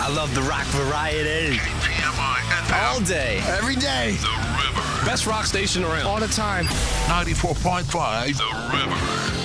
I love the rock variety. KPMI FM. All day. Every day. The River. Best rock station around. All the time. 94.5 The River.